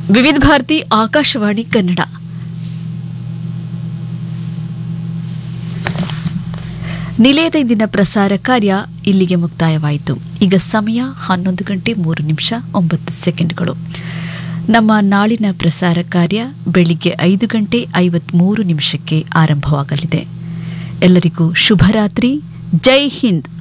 ವಿವಿಧ ಭಾರತಿ ಆಕಾಶವಾಣಿ ಕನ್ನಡ. ನಿಲಯದ ಇಂದಿನ ಪ್ರಸಾರ ಕಾರ್ಯ ಇಲ್ಲಿಗೆ ಮುಕ್ತಾಯವಾಯಿತು. ಈಗ ಸಮಯ 11:03:09. ನಮ್ಮ ನಾಳಿನ ಪ್ರಸಾರ ಕಾರ್ಯ ಬೆಳಿಗ್ಗೆ 5:53 ಆರಂಭವಾಗಲಿದೆ. ಎಲ್ಲರಿಗೂ ಶುಭರಾತ್ರಿ. ಜೈ ಹಿಂದ್.